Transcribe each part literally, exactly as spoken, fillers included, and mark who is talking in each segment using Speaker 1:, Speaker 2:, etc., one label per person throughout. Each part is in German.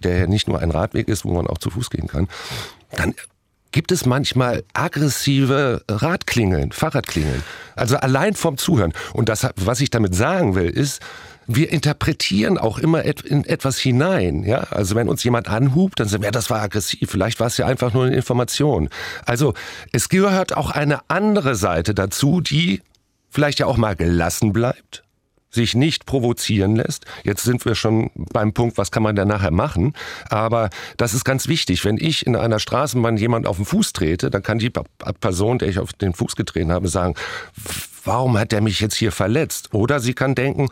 Speaker 1: der ja nicht nur ein Radweg ist, wo man auch zu Fuß gehen kann, dann gibt es manchmal aggressive Radklingeln, Fahrradklingeln. Also allein vom Zuhören. Und das, was ich damit sagen will, ist, wir interpretieren auch immer in etwas hinein. Ja? Also wenn uns jemand anhupt, dann sagen wir, ja, das war aggressiv. Vielleicht war es ja einfach nur eine Information. Also es gehört auch eine andere Seite dazu, die vielleicht ja auch mal gelassen bleibt, sich nicht provozieren lässt. Jetzt sind wir schon beim Punkt, was kann man da nachher machen? Aber das ist ganz wichtig. Wenn ich in einer Straßenbahn jemand auf den Fuß trete, dann kann die Person, der ich auf den Fuß getreten habe, sagen, warum hat der mich jetzt hier verletzt? Oder sie kann denken,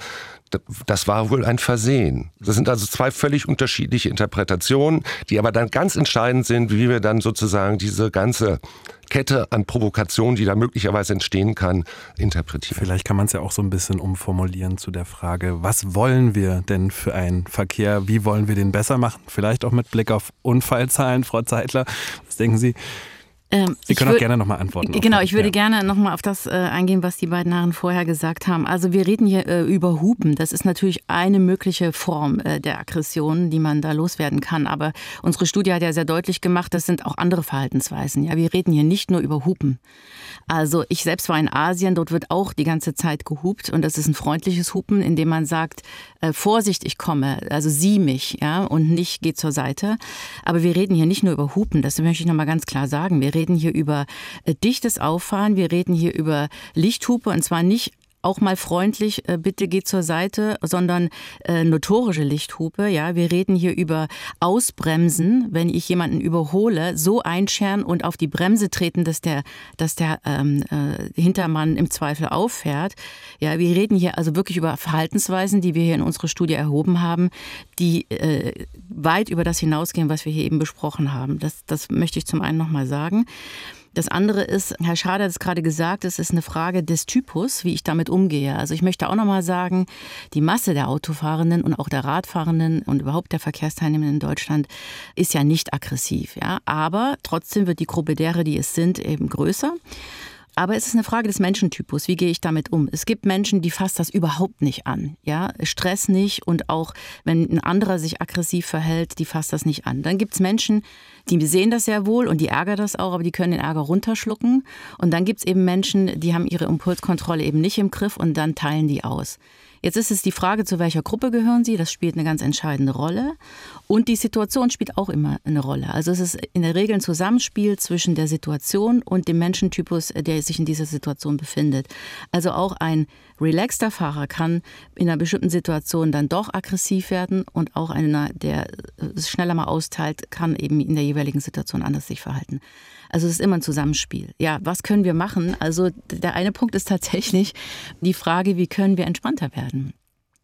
Speaker 1: das war wohl ein Versehen. Das sind also zwei völlig unterschiedliche Interpretationen, die aber dann ganz entscheidend sind, wie wir dann sozusagen diese ganze Kette an Provokationen, die da möglicherweise entstehen kann, interpretieren.
Speaker 2: Vielleicht kann man es ja auch so ein bisschen umformulieren zu der Frage, was wollen wir denn für einen Verkehr? Wie wollen wir den besser machen? Vielleicht auch mit Blick auf Unfallzahlen, Frau Zeitler. Was denken Sie?
Speaker 3: Ähm,
Speaker 2: Sie können auch gerne nochmal antworten.
Speaker 3: Genau, ich würde
Speaker 2: ja.
Speaker 3: gerne nochmal auf das äh, eingehen, was die beiden Herren vorher gesagt haben. Also wir reden hier äh, über Hupen. Das ist natürlich eine mögliche Form äh, der Aggression, die man da loswerden kann. Aber unsere Studie hat ja sehr deutlich gemacht, das sind auch andere Verhaltensweisen. Ja, wir reden hier nicht nur über Hupen. Also ich selbst war in Asien, dort wird auch die ganze Zeit gehupt. Und das ist ein freundliches Hupen, in dem man sagt, äh, Vorsicht, ich komme, also sieh mich, ja, und nicht geh zur Seite. Aber wir reden hier nicht nur über Hupen, das möchte ich nochmal ganz klar sagen. Wir reden Wir reden hier über äh, dichtes Auffahren, wir reden hier über Lichthupe und zwar nicht auch mal freundlich, äh, bitte geht zur Seite, sondern äh, notorische Lichthupe. Ja, wir reden hier über Ausbremsen, wenn ich jemanden überhole, so einscheren und auf die Bremse treten, dass der, dass der ähm, äh, Hintermann im Zweifel auffährt. Ja, wir reden hier also wirklich über Verhaltensweisen, die wir hier in unserer Studie erhoben haben, die äh, weit über das hinausgehen, was wir hier eben besprochen haben. Das, das möchte ich zum einen nochmal sagen. Das andere ist, Herr Schader hat es gerade gesagt, es ist eine Frage des Typus, wie ich damit umgehe. Also ich möchte auch noch mal sagen, die Masse der Autofahrenden und auch der Radfahrenden und überhaupt der Verkehrsteilnehmenden in Deutschland ist ja nicht aggressiv. Ja? Aber trotzdem wird die Gruppe derer, die es sind, eben größer. Aber es ist eine Frage des Menschentypus. Wie gehe ich damit um? Es gibt Menschen, die fasst das überhaupt nicht an. Ja? Stress nicht und auch wenn ein anderer sich aggressiv verhält, die fasst das nicht an. Dann gibt es Menschen, die sehen das sehr wohl und die ärgern das auch, aber die können den Ärger runterschlucken. Und dann gibt es eben Menschen, die haben ihre Impulskontrolle eben nicht im Griff und dann teilen die aus. Jetzt ist es die Frage, zu welcher Gruppe gehören Sie? Das spielt eine ganz entscheidende Rolle. Und die Situation spielt auch immer eine Rolle. Also es ist in der Regel ein Zusammenspiel zwischen der Situation und dem Menschentypus, der sich in dieser Situation befindet. Also auch ein relaxter Fahrer kann in einer bestimmten Situation dann doch aggressiv werden und auch einer, der es schneller mal austeilt, kann eben in der jeweiligen Situation anders sich verhalten. Also es ist immer ein Zusammenspiel. Ja, was können wir machen? Also der eine Punkt ist tatsächlich die Frage, wie können wir entspannter werden?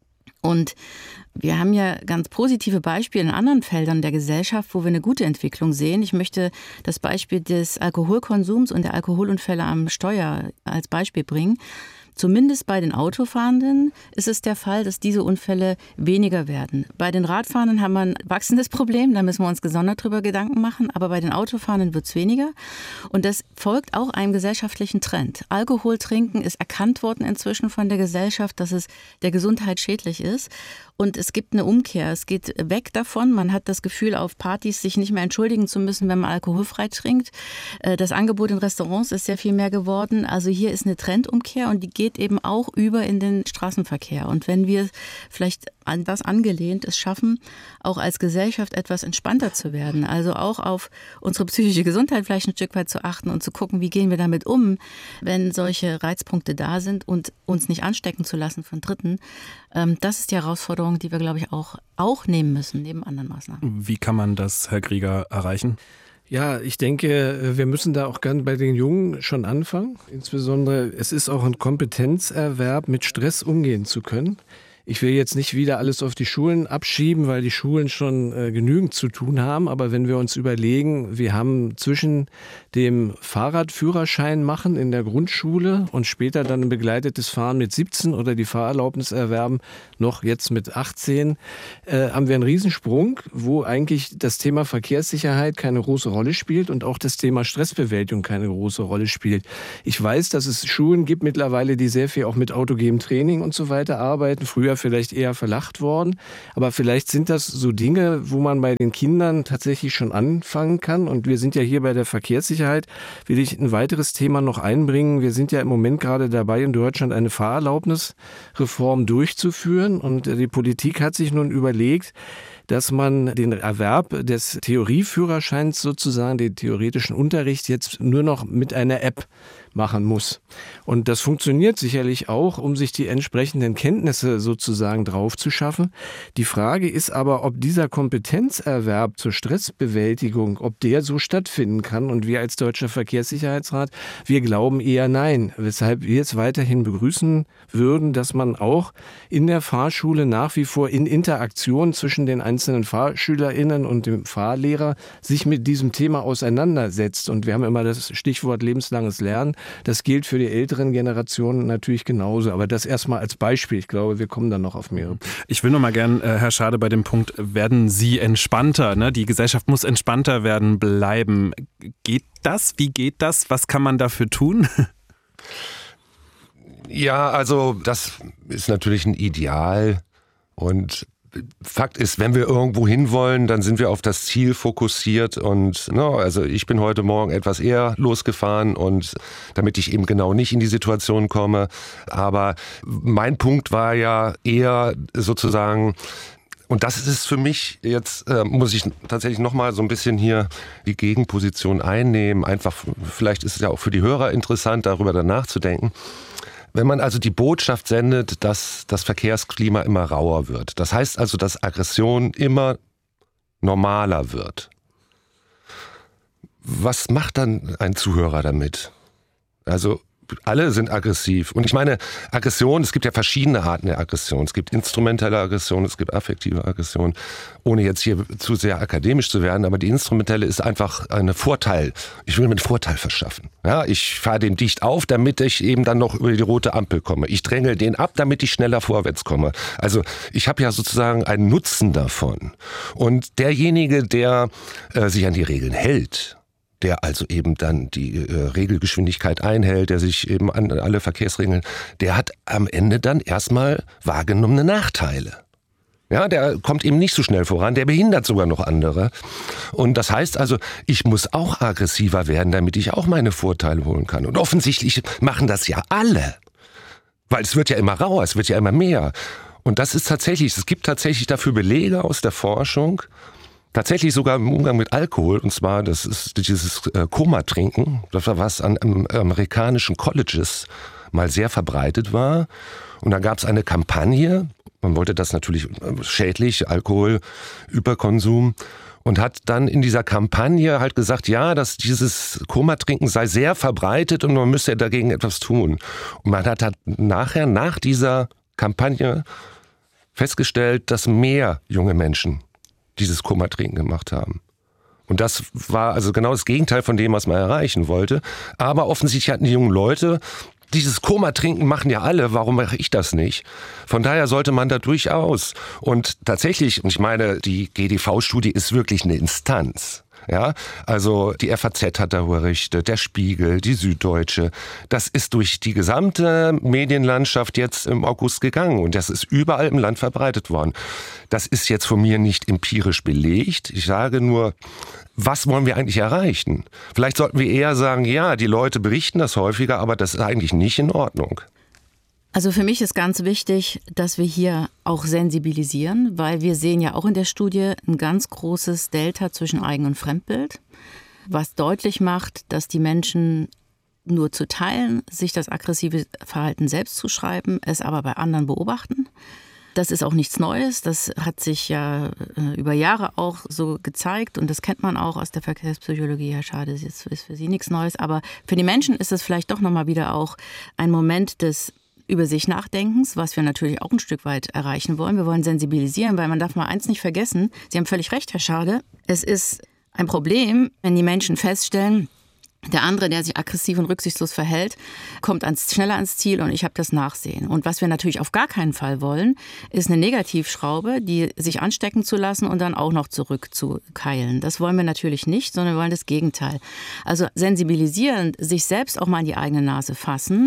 Speaker 3: Und wir haben ja ganz positive Beispiele in anderen Feldern der Gesellschaft, wo wir eine gute Entwicklung sehen. Ich möchte das Beispiel des Alkoholkonsums und der Alkoholunfälle am Steuer als Beispiel bringen. Zumindest bei den Autofahrenden ist es der Fall, dass diese Unfälle weniger werden. Bei den Radfahrenden haben wir ein wachsendes Problem, da müssen wir uns gesondert drüber Gedanken machen. Aber bei den Autofahrenden wird es weniger. Und das folgt auch einem gesellschaftlichen Trend. Alkohol trinken ist erkannt worden inzwischen von der Gesellschaft, dass es der Gesundheit schädlich ist. Und es gibt eine Umkehr. Es geht weg davon. Man hat das Gefühl, auf Partys sich nicht mehr entschuldigen zu müssen, wenn man alkoholfrei trinkt. Das Angebot in Restaurants ist sehr viel mehr geworden. Also hier ist eine Trendumkehr und die geht eben auch über in den Straßenverkehr. Und wenn wir vielleicht an das angelehnt es schaffen, auch als Gesellschaft etwas entspannter zu werden, also auch auf unsere psychische Gesundheit vielleicht ein Stück weit zu achten und zu gucken, wie gehen wir damit um, wenn solche Reizpunkte da sind und uns nicht anstecken zu lassen von Dritten. Das ist die Herausforderung, die wir, glaube ich, auch, auch nehmen müssen, neben anderen Maßnahmen.
Speaker 2: Wie kann man das, Herr Grieger, erreichen?
Speaker 4: Ja, ich denke, wir müssen da auch gern bei den Jungen schon anfangen. Insbesondere, es ist auch ein Kompetenzerwerb, mit Stress umgehen zu können. Ich will jetzt nicht wieder alles auf die Schulen abschieben, weil die Schulen schon äh, genügend zu tun haben. Aber wenn wir uns überlegen, wir haben zwischen dem Fahrradführerschein machen in der Grundschule und später dann ein begleitetes Fahren mit siebzehn oder die Fahrerlaubnis erwerben, noch jetzt mit achtzehn, äh, haben wir einen Riesensprung, wo eigentlich das Thema Verkehrssicherheit keine große Rolle spielt und auch das Thema Stressbewältigung keine große Rolle spielt. Ich weiß, dass es Schulen gibt mittlerweile, die sehr viel auch mit autogenem Training und so weiter arbeiten. Früher vielleicht eher verlacht worden. Aber vielleicht sind das so Dinge, wo man bei den Kindern tatsächlich schon anfangen kann. Und wir sind ja hier bei der Verkehrssicherheit, will ich ein weiteres Thema noch einbringen. Wir sind ja im Moment gerade dabei, in Deutschland eine Fahrerlaubnisreform durchzuführen. Und die Politik hat sich nun überlegt, dass man den Erwerb des Theorieführerscheins sozusagen, den theoretischen Unterricht jetzt nur noch mit einer App machen muss. Und das funktioniert sicherlich auch, um sich die entsprechenden Kenntnisse sozusagen drauf zu schaffen. Die Frage ist aber, ob dieser Kompetenzerwerb zur Stressbewältigung, ob der so stattfinden kann. Und wir als Deutscher Verkehrssicherheitsrat, wir glauben eher nein. Weshalb wir es weiterhin begrüßen würden, dass man auch in der Fahrschule nach wie vor in Interaktion zwischen den einzelnen FahrschülerInnen und dem Fahrlehrer sich mit diesem Thema auseinandersetzt. Und wir haben immer das Stichwort lebenslanges Lernen. Das gilt für die älteren Generationen natürlich genauso. Aber das erstmal als Beispiel. Ich glaube, wir kommen dann noch auf mehrere.
Speaker 2: Ich will noch mal gern, äh, Herr Schade, bei dem Punkt, werden Sie entspannter? Ne? Die Gesellschaft muss entspannter werden, bleiben. Geht das? Wie geht das? Was kann man dafür tun?
Speaker 1: Ja, also das ist natürlich ein Ideal. Und Fakt ist, wenn wir irgendwo hinwollen, dann sind wir auf das Ziel fokussiert und no, also ich bin heute Morgen etwas eher losgefahren und damit ich eben genau nicht in die Situation komme. Aber mein Punkt war ja eher sozusagen, und das ist für mich, jetzt äh, muss ich tatsächlich nochmal so ein bisschen hier die Gegenposition einnehmen. Einfach, vielleicht ist es ja auch für die Hörer interessant, darüber dann nachzudenken. Wenn man also die Botschaft sendet, dass das Verkehrsklima immer rauer wird, das heißt also, dass Aggression immer normaler wird. Was macht dann ein Zuhörer damit? Also alle sind aggressiv. Und ich meine, Aggression, es gibt ja verschiedene Arten der Aggression. Es gibt instrumentelle Aggression, es gibt affektive Aggression. Ohne jetzt hier zu sehr akademisch zu werden, aber die instrumentelle ist einfach ein Vorteil. Ich will mir einen Vorteil verschaffen. Ja, ich fahre den dicht auf, damit ich eben dann noch über die rote Ampel komme. Ich dränge den ab, damit ich schneller vorwärts komme. Also ich habe ja sozusagen einen Nutzen davon. Und derjenige, der äh, sich an die Regeln hält, der also eben dann die äh, Regelgeschwindigkeit einhält, der sich eben an alle Verkehrsregeln, der hat am Ende dann erstmal wahrgenommene Nachteile. Ja, der kommt eben nicht so schnell voran, der behindert sogar noch andere. Und das heißt also, ich muss auch aggressiver werden, damit ich auch meine Vorteile holen kann. Und offensichtlich machen das ja alle. Weil es wird ja immer rauer, es wird ja immer mehr. Und das ist tatsächlich, es gibt tatsächlich dafür Belege aus der Forschung, tatsächlich sogar im Umgang mit Alkohol, und zwar das ist dieses äh, Koma-Trinken, das war was an ähm, amerikanischen Colleges mal sehr verbreitet war. Und da gab es eine Kampagne, man wollte das natürlich äh, schädlich, Alkohol, Überkonsum, und hat dann in dieser Kampagne halt gesagt, ja, dass dieses Koma-Trinken sei sehr verbreitet und man müsse dagegen etwas tun. Und man hat, hat nachher, nach dieser Kampagne festgestellt, dass mehr junge Menschen dieses Koma-Trinken gemacht haben. Und das war also genau das Gegenteil von dem, was man erreichen wollte. Aber offensichtlich hatten die jungen Leute, dieses Koma-Trinken machen ja alle, warum mache ich das nicht? Von daher sollte man da durchaus. Und tatsächlich, und ich meine, die G D V-Studie ist wirklich eine Instanz. Ja, also die F A Z hat darüber berichtet, der Spiegel, die Süddeutsche. Das ist durch die gesamte Medienlandschaft jetzt im August gegangen und das ist überall im Land verbreitet worden. Das ist jetzt von mir nicht empirisch belegt. Ich sage nur, was wollen wir eigentlich erreichen? Vielleicht sollten wir eher sagen, ja, die Leute berichten das häufiger, aber das ist eigentlich nicht in Ordnung.
Speaker 3: Also für mich ist ganz wichtig, dass wir hier auch sensibilisieren, weil wir sehen ja auch in der Studie ein ganz großes Delta zwischen Eigen- und Fremdbild, was deutlich macht, dass die Menschen nur zu teilen, sich das aggressive Verhalten selbst zuschreiben, es aber bei anderen beobachten. Das ist auch nichts Neues, das hat sich ja über Jahre auch so gezeigt und das kennt man auch aus der Verkehrspsychologie. Herr Schade, das ist für Sie nichts Neues, aber für die Menschen ist es vielleicht doch nochmal wieder auch ein Moment des über sich Nachdenkens, was wir natürlich auch ein Stück weit erreichen wollen. Wir wollen sensibilisieren, weil man darf mal eins nicht vergessen. Sie haben völlig recht, Herr Schade. Es ist ein Problem, wenn die Menschen feststellen, der andere, der sich aggressiv und rücksichtslos verhält, kommt ans, schneller ans Ziel und ich habe das Nachsehen. Und was wir natürlich auf gar keinen Fall wollen, ist eine Negativschraube, die sich anstecken zu lassen und dann auch noch zurückzukeilen. Das wollen wir natürlich nicht, sondern wir wollen das Gegenteil. Also sensibilisieren, sich selbst auch mal in die eigene Nase fassen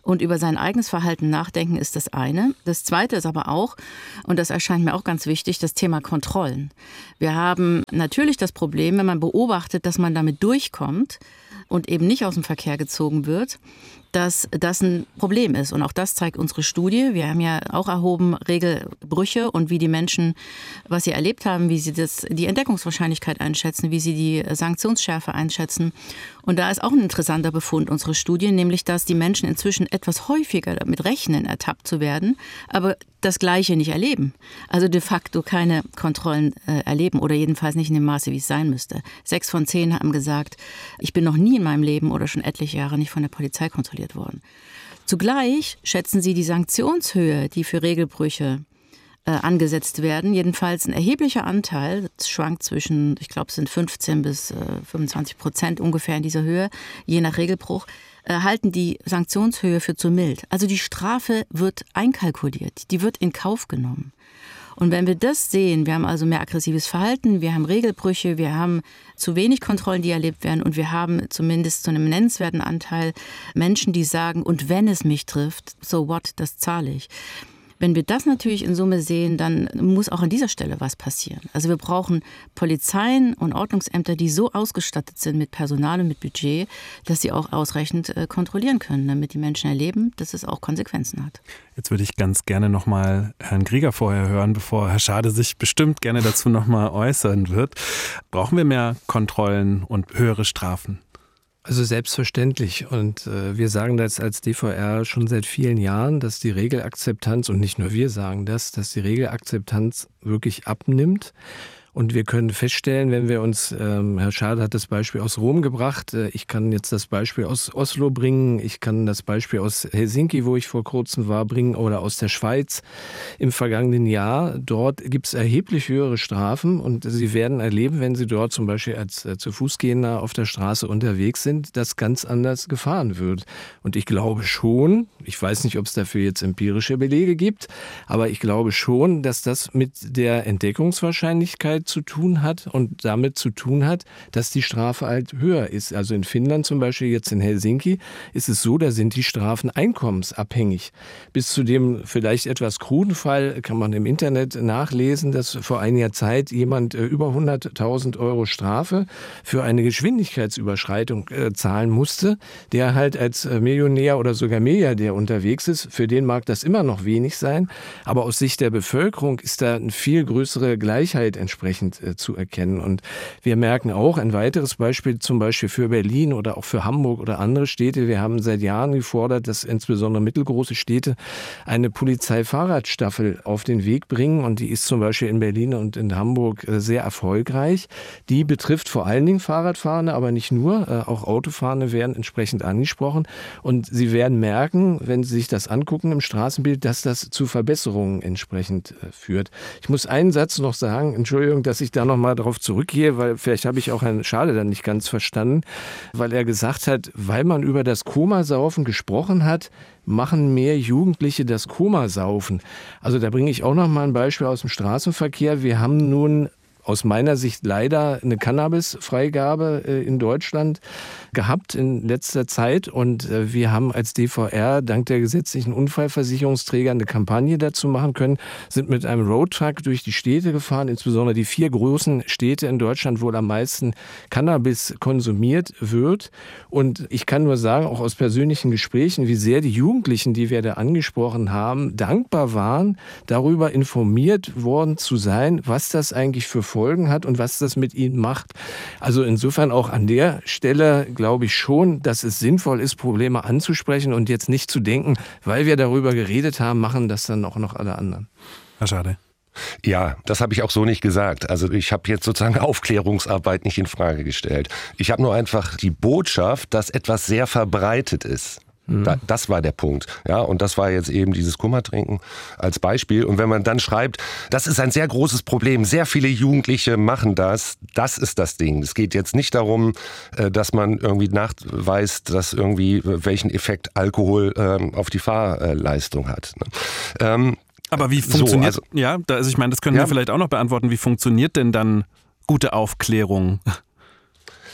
Speaker 3: Und über sein eigenes Verhalten nachdenken ist das eine. Das zweite ist aber auch, und das erscheint mir auch ganz wichtig, das Thema Kontrollen. Wir haben natürlich das Problem, wenn man beobachtet, dass man damit durchkommt und eben nicht aus dem Verkehr gezogen wird, dass das ein Problem ist. Und auch das zeigt unsere Studie. Wir haben ja auch erhoben Regelbrüche und wie die Menschen, was sie erlebt haben, wie sie das, die Entdeckungswahrscheinlichkeit einschätzen, wie sie die Sanktionsschärfe einschätzen. Und da ist auch ein interessanter Befund unserer Studie, nämlich, dass die Menschen inzwischen etwas häufiger damit rechnen, ertappt zu werden, aber das Gleiche nicht erleben. Also de facto keine Kontrollen äh, erleben oder jedenfalls nicht in dem Maße, wie es sein müsste. Sechs von zehn haben gesagt, ich bin noch nie in meinem Leben oder schon etliche Jahre nicht von der Polizei kontrolliert worden. Zugleich schätzen sie die Sanktionshöhe, die für Regelbrüche äh, angesetzt werden, jedenfalls ein erheblicher Anteil, das schwankt zwischen, ich glaube, es sind fünfzehn bis äh, fünfundzwanzig Prozent ungefähr in dieser Höhe, je nach Regelbruch, äh, halten die Sanktionshöhe für zu mild. Also die Strafe wird einkalkuliert, die wird in Kauf genommen. Und wenn wir das sehen, wir haben also mehr aggressives Verhalten, wir haben Regelbrüche, wir haben zu wenig Kontrollen, die erlebt werden und wir haben zumindest zu einem nennenswerten Anteil Menschen, die sagen, und wenn es mich trifft, so what, das zahle ich. Wenn wir das natürlich in Summe sehen, dann muss auch an dieser Stelle was passieren. Also wir brauchen Polizeien und Ordnungsämter, die so ausgestattet sind mit Personal und mit Budget, dass sie auch ausreichend äh, kontrollieren können, damit die Menschen erleben, dass es auch Konsequenzen hat.
Speaker 2: Jetzt würde ich ganz gerne nochmal Herrn Grieger vorher hören, bevor Herr Schade sich bestimmt gerne dazu nochmal äußern wird. Brauchen wir mehr Kontrollen und höhere Strafen?
Speaker 4: Also selbstverständlich. Und äh, wir sagen das als D V R schon seit vielen Jahren, dass die Regelakzeptanz, und nicht nur wir sagen das, dass die Regelakzeptanz wirklich abnimmt. Und wir können feststellen, wenn wir uns, ähm, Herr Schade hat das Beispiel aus Rom gebracht, äh, ich kann jetzt das Beispiel aus Oslo bringen, ich kann das Beispiel aus Helsinki, wo ich vor kurzem war, bringen, oder aus der Schweiz im vergangenen Jahr. Dort gibt es erheblich höhere Strafen und Sie werden erleben, wenn Sie dort zum Beispiel als äh, zu Fußgänger auf der Straße unterwegs sind, dass ganz anders gefahren wird. Und ich glaube schon, ich weiß nicht, ob es dafür jetzt empirische Belege gibt, aber ich glaube schon, dass das mit der Entdeckungswahrscheinlichkeit zu tun hat und damit zu tun hat, dass die Strafe halt höher ist. Also in Finnland zum Beispiel, jetzt in Helsinki, ist es so, da sind die Strafen einkommensabhängig. Bis zu dem vielleicht etwas kruden Fall kann man im Internet nachlesen, dass vor einiger Zeit jemand äh, über hunderttausend Euro Strafe für eine Geschwindigkeitsüberschreitung äh, zahlen musste, der halt als äh, Millionär oder sogar Milliardär unterwegs ist. Für den mag das immer noch wenig sein, aber aus Sicht der Bevölkerung ist da eine viel größere Gleichheit entsprechend zu erkennen. Und wir merken auch, ein weiteres Beispiel zum Beispiel für Berlin oder auch für Hamburg oder andere Städte, wir haben seit Jahren gefordert, dass insbesondere mittelgroße Städte eine Polizeifahrradstaffel auf den Weg bringen, und die ist zum Beispiel in Berlin und in Hamburg sehr erfolgreich. Die betrifft vor allen Dingen Fahrradfahrende, aber nicht nur, auch Autofahrende werden entsprechend angesprochen, und Sie werden merken, wenn Sie sich das angucken im Straßenbild, dass das zu Verbesserungen entsprechend führt. Ich muss einen Satz noch sagen, Entschuldigung, dass ich da nochmal darauf zurückgehe, weil vielleicht habe ich auch Herrn Schade dann nicht ganz verstanden, weil er gesagt hat, weil man über das Komasaufen gesprochen hat, machen mehr Jugendliche das Komasaufen. Also da bringe ich auch nochmal ein Beispiel aus dem Straßenverkehr. Wir haben nun aus meiner Sicht leider eine Cannabis-Freigabe in Deutschland gehabt in letzter Zeit, und wir haben als D V R dank der gesetzlichen Unfallversicherungsträger eine Kampagne dazu machen können, sind mit einem Roadtruck durch die Städte gefahren, insbesondere die vier großen Städte in Deutschland, wo am meisten Cannabis konsumiert wird, und ich kann nur sagen, auch aus persönlichen Gesprächen, wie sehr die Jugendlichen, die wir da angesprochen haben, dankbar waren, darüber informiert worden zu sein, was das eigentlich für Folgen hat und was das mit ihnen macht. Also insofern auch an der Stelle glaube ich schon, dass es sinnvoll ist, Probleme anzusprechen und jetzt nicht zu denken, weil wir darüber geredet haben, machen das dann auch noch alle anderen.
Speaker 2: Herr Schade.
Speaker 1: Ja, das habe ich auch so nicht gesagt. Also ich habe jetzt sozusagen Aufklärungsarbeit nicht in Frage gestellt. Ich habe nur einfach die Botschaft, dass etwas sehr verbreitet ist. Da, das war der Punkt. Ja, und das war jetzt eben dieses Kummertrinken als Beispiel. Und wenn man dann schreibt, das ist ein sehr großes Problem, sehr viele Jugendliche machen das, das ist das Ding. Es geht jetzt nicht darum, dass man irgendwie nachweist, dass irgendwie welchen Effekt Alkohol ähm, auf die Fahrleistung hat. Ähm,
Speaker 2: Aber wie funktioniert,
Speaker 1: so, also,
Speaker 2: ja, also ich meine, das können
Speaker 1: ja.
Speaker 2: wir vielleicht auch noch beantworten, wie funktioniert denn dann gute Aufklärung?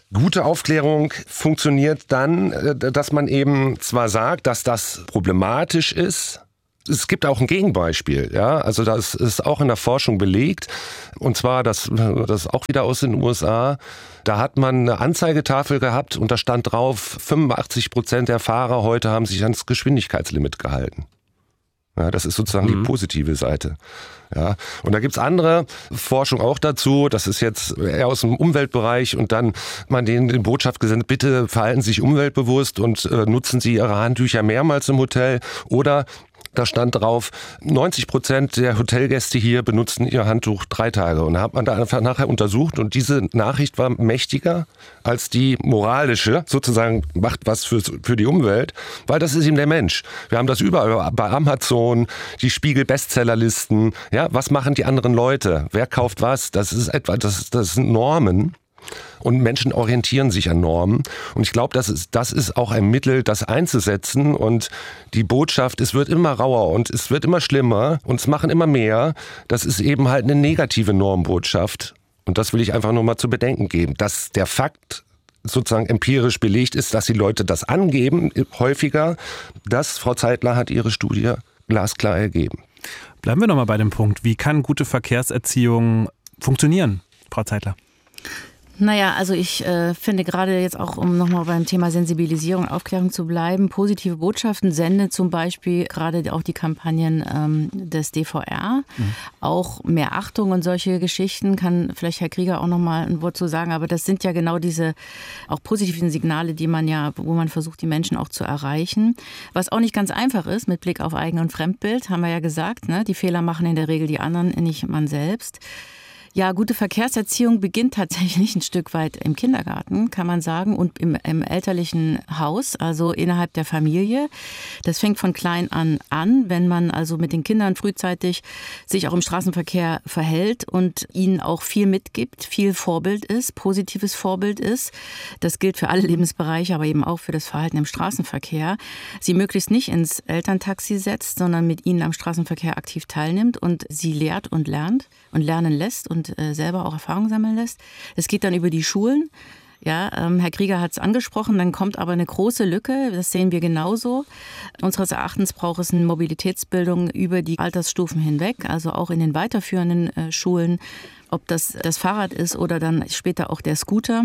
Speaker 1: Gute Aufklärung funktioniert dann, dass man eben zwar sagt, dass das problematisch ist. Es gibt auch ein Gegenbeispiel, ja. Also das ist auch in der Forschung belegt. Und zwar, das, das ist auch wieder aus den U S A. Da hat man eine Anzeigetafel gehabt und da stand drauf, fünfundachtzig Prozent der Fahrer heute haben sich ans Geschwindigkeitslimit gehalten. Ja, das ist sozusagen mhm. die positive Seite. Ja, und da gibt's andere Forschung auch dazu, das ist jetzt eher aus dem Umweltbereich und dann man denen die Botschaft gesendet, bitte verhalten Sie sich umweltbewusst und äh, nutzen Sie Ihre Handtücher mehrmals im Hotel oder da stand drauf, neunzig Prozent der Hotelgäste hier benutzen ihr Handtuch drei Tage. Und da hat man da einfach nachher untersucht und diese Nachricht war mächtiger als die moralische, sozusagen macht was für, für die Umwelt, weil das ist eben der Mensch. Wir haben das überall bei Amazon, die Spiegel-Bestsellerlisten. Ja, was machen die anderen Leute? Wer kauft was? Das ist etwa, das, das sind Normen. Und Menschen orientieren sich an Normen. Und ich glaube, das ist, das ist auch ein Mittel, das einzusetzen. Und die Botschaft, es wird immer rauer und es wird immer schlimmer und es machen immer mehr. Das ist eben halt eine negative Normbotschaft. Und das will ich einfach nur mal zu bedenken geben. Dass der Fakt sozusagen empirisch belegt ist, dass die Leute das angeben, häufiger. Das, Frau Zeitler, hat ihre Studie glasklar ergeben.
Speaker 2: Bleiben wir nochmal bei dem Punkt. Wie kann gute Verkehrserziehung funktionieren, Frau Zeitler?
Speaker 3: Naja, also ich äh, finde gerade jetzt auch, um nochmal beim Thema Sensibilisierung, Aufklärung zu bleiben, positive Botschaften sende zum Beispiel gerade auch die Kampagnen ähm, des D V R, mhm. auch mehr Achtung und solche Geschichten, kann vielleicht Herr Krieger auch nochmal ein Wort zu sagen, aber das sind ja genau diese auch positiven Signale, die man ja, wo man versucht, die Menschen auch zu erreichen. Was auch nicht ganz einfach ist mit Blick auf Eigen- und Fremdbild, haben wir ja gesagt, ne? Die Fehler machen in der Regel die anderen, nicht man selbst. Ja, gute Verkehrserziehung beginnt tatsächlich ein Stück weit im Kindergarten, kann man sagen, und im, im elterlichen Haus, also innerhalb der Familie. Das fängt von klein an an, wenn man also mit den Kindern frühzeitig sich auch im Straßenverkehr verhält und ihnen auch viel mitgibt, viel Vorbild ist, positives Vorbild ist. Das gilt für alle Lebensbereiche, aber eben auch für das Verhalten im Straßenverkehr. Sie möglichst nicht ins Elterntaxi setzt, sondern mit ihnen am Straßenverkehr aktiv teilnimmt und sie lehrt und lernt und lernen lässt und äh, selber auch Erfahrung sammeln lässt. Es geht dann über die Schulen. Ja, ähm, Herr Krieger hat es angesprochen, dann kommt aber eine große Lücke, das sehen wir genauso. Unseres Erachtens braucht es eine Mobilitätsbildung über die Altersstufen hinweg, also auch in den weiterführenden äh, Schulen, ob das das Fahrrad ist oder dann später auch der Scooter.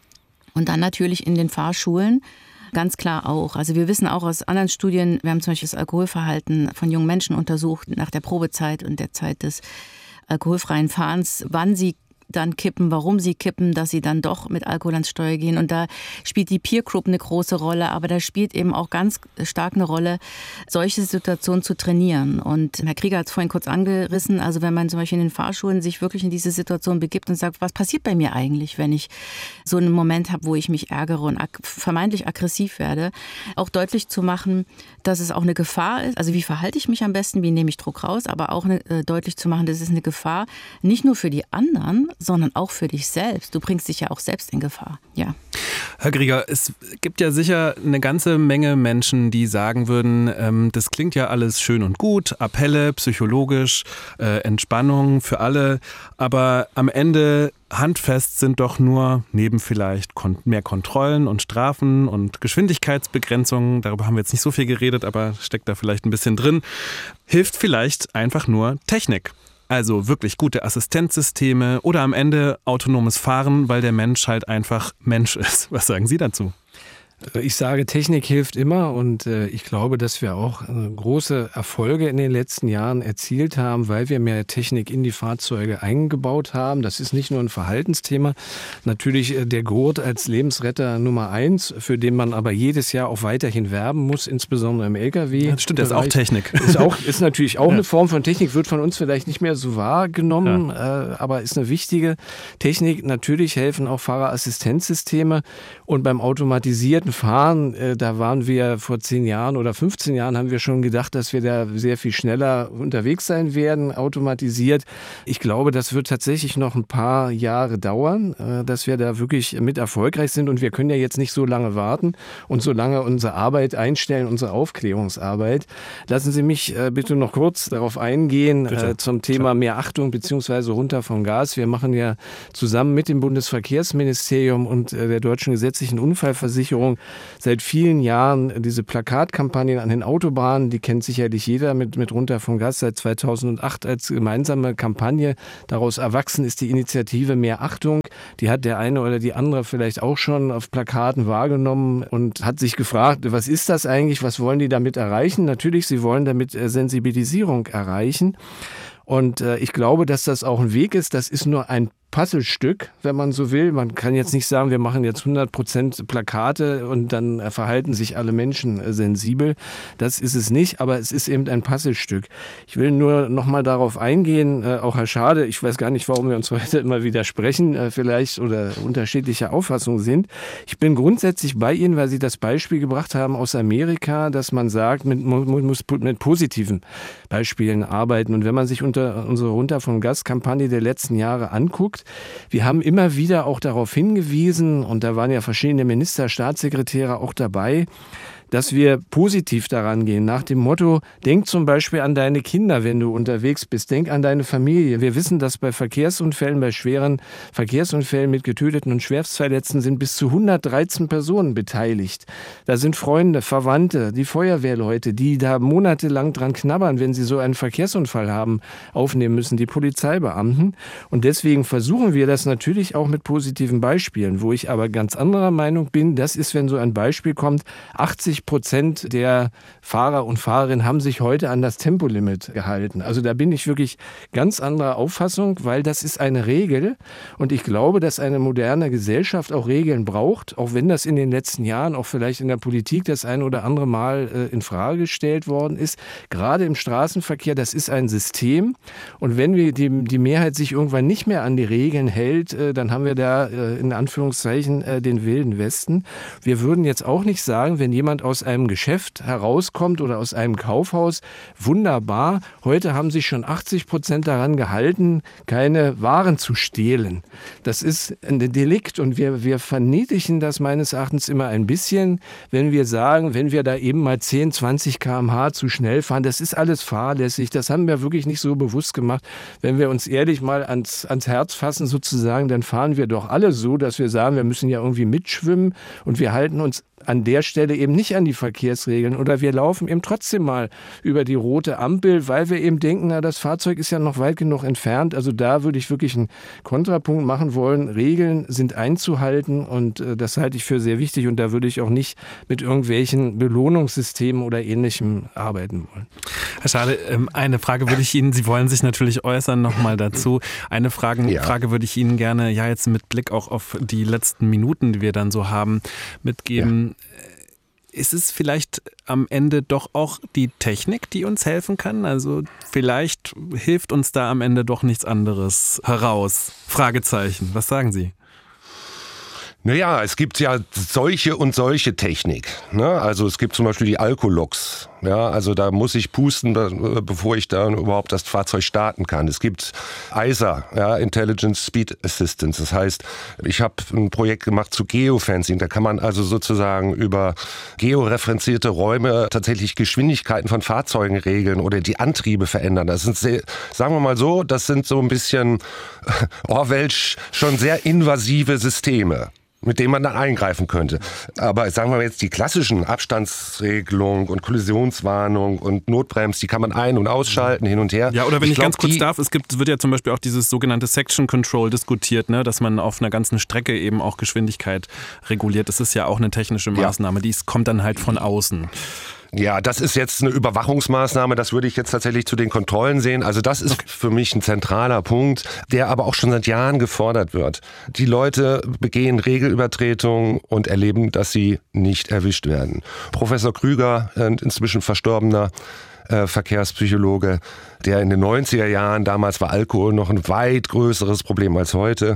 Speaker 3: Und dann natürlich in den Fahrschulen. Ganz klar auch. Also wir wissen auch aus anderen Studien, wir haben zum Beispiel das Alkoholverhalten von jungen Menschen untersucht nach der Probezeit und der Zeit des alkoholfreien Fahrens, wann sie dann kippen, warum sie kippen, dass sie dann doch mit Alkohol ans Steuer gehen. Und da spielt die Peer Group eine große Rolle, aber da spielt eben auch ganz stark eine Rolle, solche Situationen zu trainieren. Und Herr Krieger hat es vorhin kurz angerissen, also wenn man zum Beispiel in den Fahrschulen sich wirklich in diese Situation begibt und sagt, was passiert bei mir eigentlich, wenn ich so einen Moment habe, wo ich mich ärgere und ag- vermeintlich aggressiv werde, auch deutlich zu machen, dass es auch eine Gefahr ist. Also wie verhalte ich mich am besten, wie nehme ich Druck raus, aber auch eine, äh, deutlich zu machen, das ist eine Gefahr, nicht nur für die anderen, sondern auch für dich selbst. Du bringst dich ja auch selbst in Gefahr. Ja.
Speaker 2: Herr Krieger, es gibt ja sicher eine ganze Menge Menschen, die sagen würden, ähm, das klingt ja alles schön und gut, Appelle, psychologisch, äh, Entspannung für alle, aber am Ende handfest sind doch nur neben vielleicht kon- mehr Kontrollen und Strafen und Geschwindigkeitsbegrenzungen, darüber haben wir jetzt nicht so viel geredet, aber steckt da vielleicht ein bisschen drin, hilft vielleicht einfach nur Technik. Also wirklich gute Assistenzsysteme oder am Ende autonomes Fahren, weil der Mensch halt einfach Mensch ist. Was sagen Sie dazu?
Speaker 4: Ich sage, Technik hilft immer und äh, ich glaube, dass wir auch äh, große Erfolge in den letzten Jahren erzielt haben, weil wir mehr Technik in die Fahrzeuge eingebaut haben. Das ist nicht nur ein Verhaltensthema. Natürlich äh, der Gurt als Lebensretter Nummer eins, für den man aber jedes Jahr auch weiterhin werben muss, insbesondere im L K W.
Speaker 2: Ja, das stimmt, das ist auch Technik.
Speaker 4: Ist, auch, ist natürlich auch ja. eine Form von Technik, wird von uns vielleicht nicht mehr so wahrgenommen, ja. äh, aber ist eine wichtige Technik. Natürlich helfen auch Fahrerassistenzsysteme und beim automatisierten automatisierten Fahren, äh, da waren wir vor zehn Jahren oder fünfzehn Jahren, haben wir schon gedacht, dass wir da sehr viel schneller unterwegs sein werden, automatisiert. Ich glaube, das wird tatsächlich noch ein paar Jahre dauern, äh, dass wir da wirklich mit erfolgreich sind. Und wir können ja jetzt nicht so lange warten und so lange unsere Arbeit einstellen, unsere Aufklärungsarbeit. Lassen Sie mich äh, bitte noch kurz darauf eingehen äh, zum Thema mehr Achtung bzw. runter vom Gas. Wir machen ja zusammen mit dem Bundesverkehrsministerium und äh, der Deutschen Gesetzlichen Unfallversicherung seit vielen Jahren diese Plakatkampagnen an den Autobahnen. Die kennt sicherlich jeder mit, mit runter vom Gas seit zweitausendacht als gemeinsame Kampagne. Daraus erwachsen ist die Initiative Mehr Achtung. Die hat der eine oder die andere vielleicht auch schon auf Plakaten wahrgenommen und hat sich gefragt, was ist das eigentlich, was wollen die damit erreichen? Natürlich, sie wollen damit Sensibilisierung erreichen. Und äh, ich glaube, dass das auch ein Weg ist. Das ist nur ein Puzzlestück, wenn man so will. Man kann jetzt nicht sagen, wir machen jetzt hundert Prozent Plakate und dann verhalten sich alle Menschen sensibel. Das ist es nicht, aber es ist eben ein Puzzlestück. Ich will nur noch mal darauf eingehen, äh, auch Herr Schade, ich weiß gar nicht, warum wir uns heute immer widersprechen, äh, vielleicht oder unterschiedlicher Auffassung sind. Ich bin grundsätzlich bei Ihnen, weil Sie das Beispiel gebracht haben aus Amerika, dass man sagt, mit, man muss mit positiven Beispielen arbeiten. Und wenn man sich unter unsere Runter vom Gas-Kampagne der letzten Jahre anguckt, wir haben immer wieder auch darauf hingewiesen, und da waren ja verschiedene Minister, Staatssekretäre auch dabei, dass wir positiv daran gehen, nach dem Motto, denk zum Beispiel an deine Kinder, wenn du unterwegs bist, denk an deine Familie. Wir wissen, dass bei Verkehrsunfällen, bei schweren Verkehrsunfällen mit Getöteten und Schwerstverletzten sind bis zu hundertdreizehn Personen beteiligt. Da sind Freunde, Verwandte, die Feuerwehrleute, die da monatelang dran knabbern, wenn sie so einen Verkehrsunfall haben, aufnehmen müssen, die Polizeibeamten. Und deswegen versuchen wir das natürlich auch mit positiven Beispielen. Wo ich aber ganz anderer Meinung bin, das ist, wenn so ein Beispiel kommt, achtzig Prozent der Fahrer und Fahrerinnen haben sich heute an das Tempolimit gehalten. Also da bin ich wirklich ganz anderer Auffassung, weil das ist eine Regel und ich glaube, dass eine moderne Gesellschaft auch Regeln braucht, auch wenn das in den letzten Jahren auch vielleicht in der Politik das ein oder andere Mal äh, in Frage gestellt worden ist. Gerade im Straßenverkehr, das ist ein System und wenn wir die, die Mehrheit sich irgendwann nicht mehr an die Regeln hält, äh, dann haben wir da äh, in Anführungszeichen äh, den wilden Westen. Wir würden jetzt auch nicht sagen, wenn jemand aus einem Geschäft herauskommt oder aus einem Kaufhaus, wunderbar, heute haben sich schon achtzig Prozent daran gehalten, keine Waren zu stehlen. Das ist ein Delikt und wir, wir verniedlichen das meines Erachtens immer ein bisschen, wenn wir sagen, wenn wir da eben mal zehn, zwanzig Kilometer pro Stunde zu schnell fahren, das ist alles fahrlässig, das haben wir wirklich nicht so bewusst gemacht. Wenn wir uns ehrlich mal ans, ans Herz fassen sozusagen, dann fahren wir doch alle so, dass wir sagen, wir müssen ja irgendwie mitschwimmen und wir halten uns an der Stelle eben nicht an die Verkehrsregeln oder wir laufen eben trotzdem mal über die rote Ampel, weil wir eben denken, na, das Fahrzeug ist ja noch weit genug entfernt. Also da würde ich wirklich einen Kontrapunkt machen wollen. Regeln sind einzuhalten und äh, das halte ich für sehr wichtig und da würde ich auch nicht mit irgendwelchen Belohnungssystemen oder Ähnlichem arbeiten wollen.
Speaker 2: Herr Schade, eine Frage würde ich Ihnen, Sie wollen sich natürlich äußern nochmal dazu. Eine Frage, ja. Frage würde ich Ihnen gerne, ja jetzt mit Blick auch auf die letzten Minuten, die wir dann so haben, mitgeben. Ja. Ist es vielleicht am Ende doch auch die Technik, die uns helfen kann? Also vielleicht hilft uns da am Ende doch nichts anderes heraus. Fragezeichen. Was sagen Sie?
Speaker 1: Naja, es gibt ja solche und solche Technik. Ne? Also es gibt zum Beispiel die Alkoloks. Ja, also da muss ich pusten, bevor ich da überhaupt das Fahrzeug starten kann. Es gibt I S A, ja, Intelligent Speed Assistance. Das heißt, ich habe ein Projekt gemacht zu Geofencing. Da kann man also sozusagen über georeferenzierte Räume tatsächlich Geschwindigkeiten von Fahrzeugen regeln oder die Antriebe verändern. Das sind sehr, sagen wir mal so, das sind so ein bisschen Orwellsch schon sehr invasive Systeme, mit dem man dann eingreifen könnte. Aber sagen wir mal jetzt die klassischen Abstandsregelung und Kollisionswarnung und Notbrems, die kann man ein- und ausschalten, hin und her.
Speaker 2: Ja, oder wenn ich, ich glaub, ganz kurz
Speaker 1: die,
Speaker 2: darf, es gibt, wird ja zum Beispiel auch dieses sogenannte Section Control diskutiert, ne, dass man auf einer ganzen Strecke eben auch Geschwindigkeit reguliert. Das ist ja auch eine technische Maßnahme, ja. Die kommt dann halt von außen.
Speaker 1: Ja, das ist jetzt eine Überwachungsmaßnahme, das würde ich jetzt tatsächlich zu den Kontrollen sehen. Also das ist okay. Für mich ein zentraler Punkt, der aber auch schon seit Jahren gefordert wird. Die Leute begehen Regelübertretungen und erleben, dass sie nicht erwischt werden. Professor Krüger, inzwischen verstorbener äh, Verkehrspsychologe, der in den neunziger Jahren, damals war Alkohol noch ein weit größeres Problem als heute,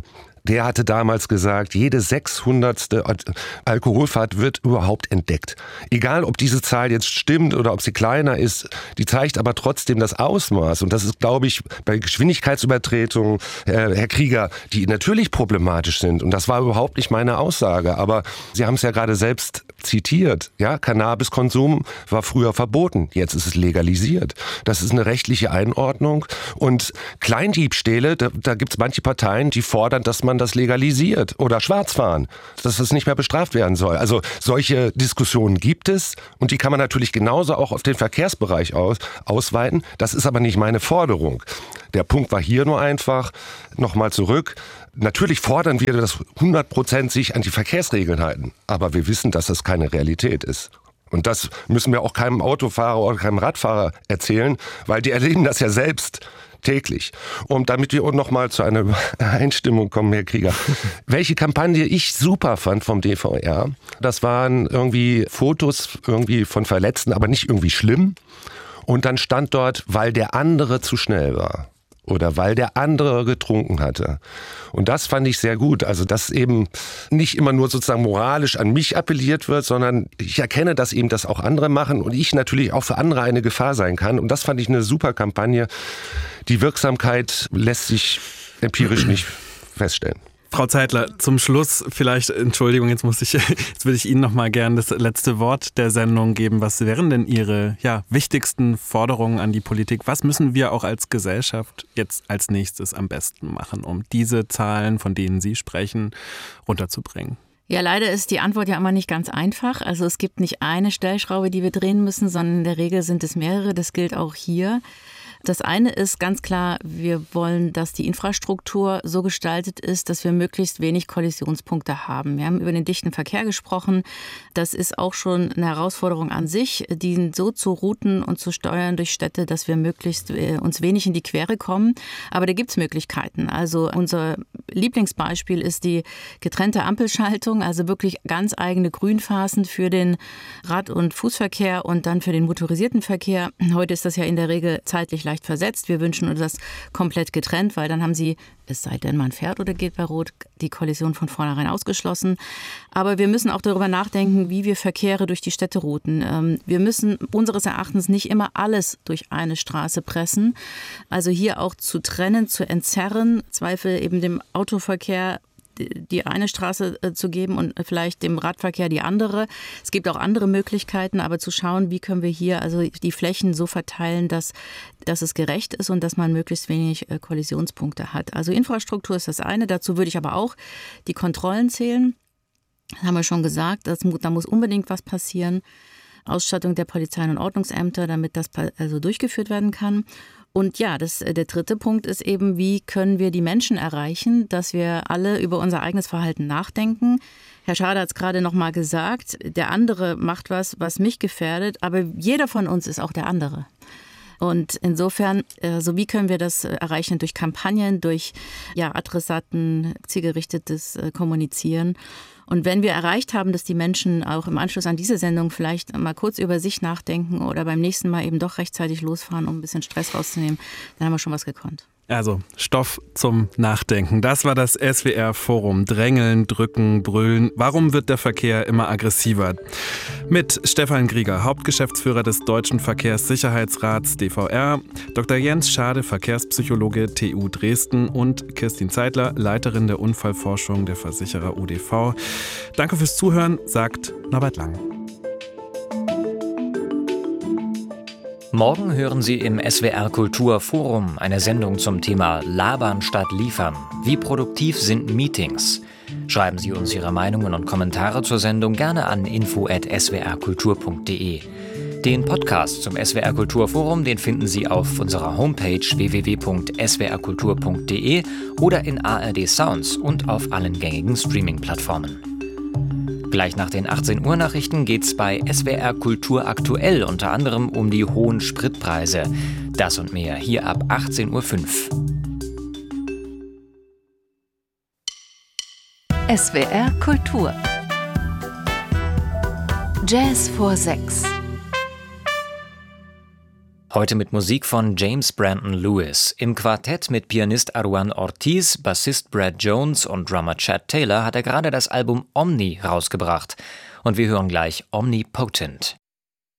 Speaker 1: der hatte damals gesagt, jede sechshundertste Alkoholfahrt wird überhaupt entdeckt. Egal, ob diese Zahl jetzt stimmt oder ob sie kleiner ist, die zeigt aber trotzdem das Ausmaß. Und das ist, glaube ich, bei Geschwindigkeitsübertretungen, Herr, Herr Krieger, die natürlich problematisch sind. Und das war überhaupt nicht meine Aussage. Aber Sie haben es ja gerade selbst zitiert. Ja, Cannabiskonsum war früher verboten. Jetzt ist es legalisiert. Das ist eine rechtliche Einordnung. Und Kleindiebstähle, da, da gibt es manche Parteien, die fordern, dass man das legalisiert oder Schwarzfahren, dass es nicht mehr bestraft werden soll. Also solche Diskussionen gibt es und die kann man natürlich genauso auch auf den Verkehrsbereich aus, ausweiten. Das ist aber nicht meine Forderung. Der Punkt war hier nur einfach, nochmal zurück, natürlich fordern wir, dass hundert Prozent sich an die Verkehrsregeln halten, aber wir wissen, dass das keine Realität ist. Und das müssen wir auch keinem Autofahrer oder keinem Radfahrer erzählen, weil die erleben das ja selbst täglich. Und damit wir noch mal zu einer Einstimmung kommen, Herr Krieger. Welche Kampagne ich super fand vom D V R, das waren irgendwie Fotos irgendwie von Verletzten, aber nicht irgendwie schlimm. Und dann stand dort, weil der andere zu schnell war. Oder weil der andere getrunken hatte. Und das fand ich sehr gut. Also, dass eben nicht immer nur sozusagen moralisch an mich appelliert wird, sondern ich erkenne, dass eben das auch andere machen und ich natürlich auch für andere eine Gefahr sein kann. Und das fand ich eine super Kampagne. Die Wirksamkeit lässt sich empirisch nicht feststellen.
Speaker 2: Frau Zeitler, zum Schluss vielleicht, Entschuldigung, jetzt muss ich, jetzt will ich Ihnen noch mal gern das letzte Wort der Sendung geben. Was wären denn Ihre ja, wichtigsten Forderungen an die Politik? Was müssen wir auch als Gesellschaft jetzt als nächstes am besten machen, um diese Zahlen, von denen Sie sprechen, runterzubringen?
Speaker 3: Ja, leider ist die Antwort ja immer nicht ganz einfach. Also es gibt nicht eine Stellschraube, die wir drehen müssen, sondern in der Regel sind es mehrere. Das gilt auch hier. Das eine ist ganz klar, wir wollen, dass die Infrastruktur so gestaltet ist, dass wir möglichst wenig Kollisionspunkte haben. Wir haben über den dichten Verkehr gesprochen. Das ist auch schon eine Herausforderung an sich, die so zu routen und zu steuern durch Städte, dass wir möglichst uns wenig in die Quere kommen. Aber da gibt es Möglichkeiten. Also unser Lieblingsbeispiel ist die getrennte Ampelschaltung, also wirklich ganz eigene Grünphasen für den Rad- und Fußverkehr und dann für den motorisierten Verkehr. Heute ist das ja in der Regel zeitlich leicht versetzt. Wir wünschen uns das komplett getrennt, weil dann haben Sie, es sei denn, man fährt oder geht bei Rot, die Kollision von vornherein ausgeschlossen. Aber wir müssen auch darüber nachdenken, wie wir Verkehre durch die Städte routen. Wir müssen unseres Erachtens nicht immer alles durch eine Straße pressen. Also hier auch zu trennen, zu entzerren, Zweifel eben dem Autoverkehr die eine Straße zu geben und vielleicht dem Radverkehr die andere. Es gibt auch andere Möglichkeiten, aber zu schauen, wie können wir hier also die Flächen so verteilen, dass, dass es gerecht ist und dass man möglichst wenig Kollisionspunkte hat. Also Infrastruktur ist das eine. Dazu würde ich aber auch die Kontrollen zählen. Das haben wir schon gesagt, das, da muss unbedingt was passieren. Ausstattung der Polizei- und Ordnungsämter, damit das also durchgeführt werden kann. Und ja, das, der dritte Punkt ist eben, wie können wir die Menschen erreichen, dass wir alle über unser eigenes Verhalten nachdenken. Herr Schade hat es gerade noch mal gesagt, der andere macht was, was mich gefährdet, aber jeder von uns ist auch der andere. Und insofern, also wie können wir das erreichen? Durch Kampagnen, durch ja, Adressaten, zielgerichtetes Kommunizieren. Und wenn wir erreicht haben, dass die Menschen auch im Anschluss an diese Sendung vielleicht mal kurz über sich nachdenken oder beim nächsten Mal eben doch rechtzeitig losfahren, um ein bisschen Stress rauszunehmen, dann haben wir schon was gekonnt.
Speaker 2: Also Stoff zum Nachdenken. Das war das S W R-Forum. Drängeln, drücken, brüllen. Warum wird der Verkehr immer aggressiver? Mit Stefan Grieger, Hauptgeschäftsführer des Deutschen Verkehrssicherheitsrats D V R, Doktor Jens Schade, Verkehrspsychologe T U Dresden und Kirstin Zeitler, Leiterin der Unfallforschung der Versicherer U D V. Danke fürs Zuhören, sagt Norbert Lang.
Speaker 5: Morgen hören Sie im S W R Kultur Forum eine Sendung zum Thema Labern statt Liefern. Wie produktiv sind Meetings? Schreiben Sie uns Ihre Meinungen und Kommentare zur Sendung gerne an info at s w r kultur punkt d e. Den Podcast zum S W R Kultur Forum, den finden Sie auf unserer Homepage w w w punkt s w r kultur punkt d e oder in A R D Sounds und auf allen gängigen Streaming-Plattformen. Gleich nach den achtzehn Uhr Nachrichten geht's bei S W R Kultur aktuell unter anderem um die hohen Spritpreise. Das und mehr hier ab achtzehn Uhr fünf.
Speaker 6: S W R Kultur. Jazz vor sechs.
Speaker 5: Heute mit Musik von James Brandon Lewis. Im Quartett mit Pianist Aruan Ortiz, Bassist Brad Jones und Drummer Chad Taylor hat er gerade das Album Omni rausgebracht. Und wir hören gleich Omnipotent.